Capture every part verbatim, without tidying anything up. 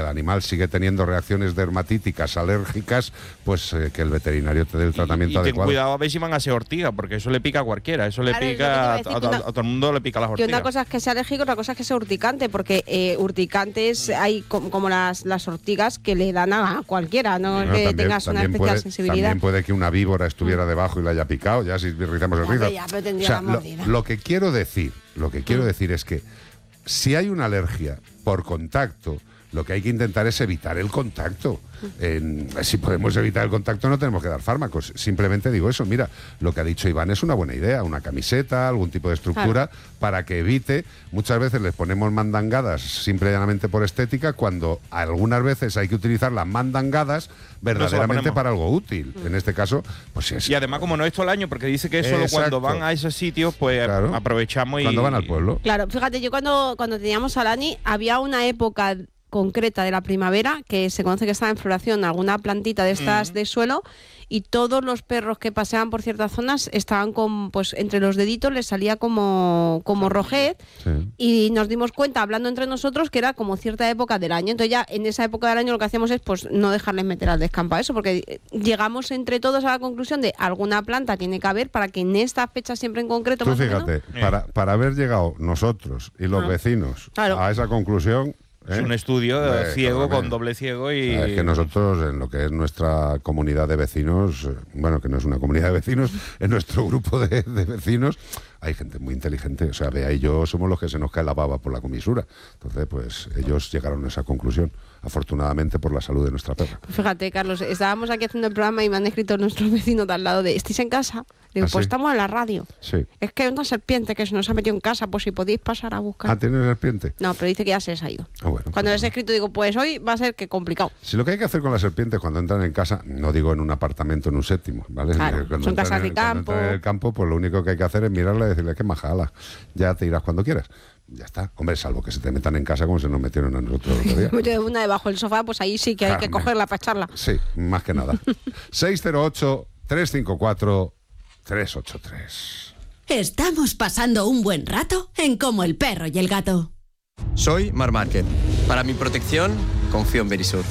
animal sigue teniendo reacciones dermatíticas, alérgicas, pues eh, que el veterinario te dé el tratamiento y, y adecuado. ten cuidado a ver si van a ser ortigas, porque eso le pica a cualquiera, eso le Claro, pica a, decir, a, una, a todo el mundo le pica las ortigas. Que una cosa es que sea alérgico, otra cosa es que sea urticante, porque eh, urticantes hay como, como las, las ortigas que le dan a cualquiera, no Bueno, es que también, tengas una también especial puede, sensibilidad. También puede que una víbora estuviera debajo y la haya picado, ya si rizamos el Ya, rizo. pero ya, pero tendría O sea, la lo, mordida. lo que quiero decir, lo que quiero Mm. decir es que si hay una alergia por contacto, lo que hay que intentar es evitar el contacto. En, si podemos evitar el contacto no tenemos que dar fármacos. Simplemente digo eso. Mira, lo que ha dicho Iván es una buena idea. Una camiseta, algún tipo de estructura, claro, para que evite. Muchas veces les ponemos mandangadas simple y llanamente por estética, cuando algunas veces hay que utilizar las mandangadas verdaderamente para algo útil. En este caso, pues sí es. Y además, como no es todo el año, porque dice que solo Exacto. cuando van a esos sitios, pues Claro. aprovechamos y... Cuando van al pueblo. Claro, fíjate, yo cuando, cuando teníamos a Lani, había una época concreta de la primavera que se conoce que estaba en floración alguna plantita de estas mm. de suelo, y todos los perros que paseaban por ciertas zonas estaban con, pues entre los deditos les salía como, como rojez, sí. Y nos dimos cuenta, hablando entre nosotros, que era como cierta época del año. Entonces ya en esa época del año lo que hacíamos es pues no dejarles meter al descampo a eso, porque llegamos entre todos a la conclusión de alguna planta tiene que haber para que en esta fecha siempre en concreto... Tú más fíjate, o menos, para, para haber llegado nosotros y los ah. vecinos claro. a esa conclusión... ¿Eh? Es un estudio eh, ciego, con doble ciego y... Es que nosotros, en lo que es nuestra comunidad de vecinos, bueno, que no es una comunidad de vecinos, en nuestro grupo de, de vecinos, hay gente muy inteligente. O sea, Bea y yo somos los que se nos cae la baba por la comisura. Entonces, pues, ellos llegaron a esa conclusión, afortunadamente por la salud de nuestra perra. Fíjate, Carlos, estábamos aquí haciendo el programa y me han escrito nuestros vecinos de al lado de ¿estáis en casa? Digo, ¿Ah, pues sí? estamos en la radio. Sí. Es que hay una serpiente que se nos ha metido en casa, pues si podéis pasar a buscar. ¿Ah, tiene serpiente? No, pero dice que ya se les ha ido. Ah, bueno, cuando les he escrito digo, pues hoy va a ser que complicado. Si lo que hay que hacer con las serpientes cuando entran en casa, no digo en un apartamento, en un séptimo, ¿vale? Claro, cuando son casas de en, campo. Cuando entran en el campo, pues lo único que hay que hacer es mirarla y decirle, qué majala, ya te irás cuando quieras. Ya está. Hombre, salvo que se te metan en casa como se nos metieron a nosotros el otro día. Una debajo del sofá, pues ahí sí que hay Carmen. que cogerla para echarla. Sí, más que nada. seis cero ocho, tres cinco cuatro, tres ocho tres. Estamos pasando un buen rato en Como el perro y el gato. Soy Mar Márquez. Para mi protección, confío en Verisur.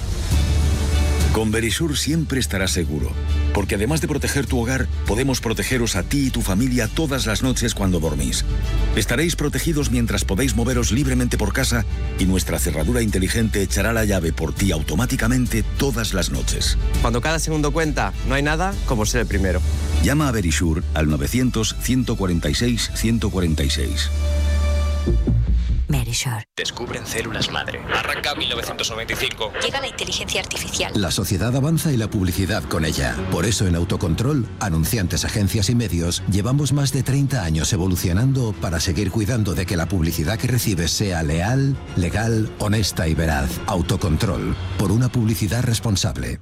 Con Verisur siempre estarás seguro, porque además de proteger tu hogar, podemos protegeros a ti y tu familia todas las noches cuando dormís. Estaréis protegidos mientras podéis moveros libremente por casa y nuestra cerradura inteligente echará la llave por ti automáticamente todas las noches. Cuando cada segundo cuenta, no hay nada como ser el primero. Llama a Verisur al novecientos, ciento cuarenta y seis, ciento cuarenta y seis. Verisur. Descubren células madre. Arranca mil novecientos noventa y cinco. Llega la inteligencia artificial. La sociedad avanza y la publicidad con ella. Por eso en Autocontrol, anunciantes, agencias y medios, llevamos más de treinta años evolucionando para seguir cuidando de que la publicidad que recibes sea leal, legal, honesta y veraz. Autocontrol. Por una publicidad responsable.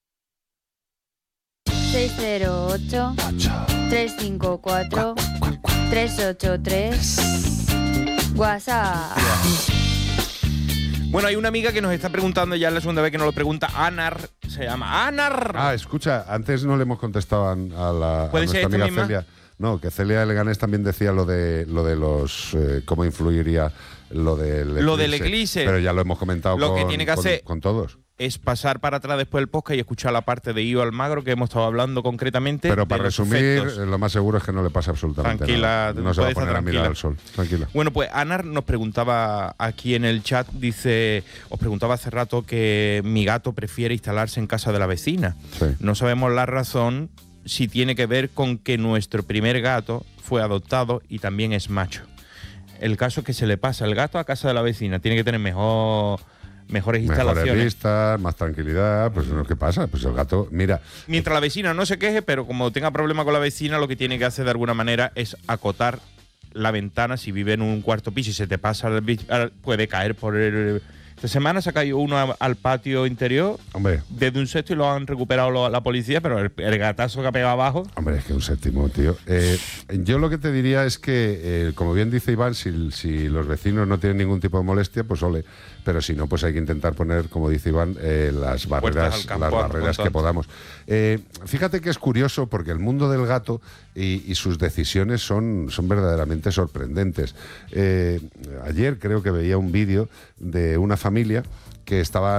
seis cero ocho, tres cinco cuatro, tres ocho tres. WhatsApp. Bueno, hay una amiga que nos está preguntando, ya es la segunda vez que nos lo pregunta, Anar, se llama Anar. Ah, escucha, antes no le hemos contestado a, a, la, a nuestra amiga misma? Celia. No, que Celia de Leganés también decía lo de lo de los eh, cómo influiría lo del eclipse. Lo del eclipse. Pero ya lo hemos comentado lo con, que tiene que con, hacer con todos. Es pasar para atrás después del podcast y escuchar la parte de Io Almagro que hemos estado hablando concretamente. Pero para resumir, efectos. Lo más seguro es que no le pasa absolutamente tranquila, nada. No se va a poner tranquila. a mirar al sol. Tranquila. Bueno, pues Anar nos preguntaba aquí en el chat, dice, os preguntaba hace rato que mi gato prefiere instalarse en casa de la vecina. Sí. No sabemos la razón, si tiene que ver con que nuestro primer gato fue adoptado y también es macho. El caso es que se le pasa el gato a casa de la vecina, tiene que tener mejor... mejores instalaciones. Mejores vistas, más tranquilidad, pues ¿qué pasa? Pues el gato, mira... Mientras la vecina no se queje, pero como tenga problema con la vecina, lo que tiene que hacer de alguna manera es acotar la ventana. Si vive en un cuarto piso y se te pasa, puede caer por el... Esta semana se ha caído uno a, al patio interior. Hombre. Desde un sexto y lo han recuperado lo, la policía, pero el, el gatazo que ha pegado abajo... Hombre, es que un séptimo, tío. Eh, yo lo que te diría es que, eh, como bien dice Iván, si, si los vecinos no tienen ningún tipo de molestia, pues ole. Pero si no, pues hay que intentar poner, como dice Iván, eh, las barreras, campo, las barreras que podamos. Eh, fíjate que es curioso porque el mundo del gato y, y sus decisiones son, son verdaderamente sorprendentes. Eh, ayer creo que veía un vídeo de una familia que estaba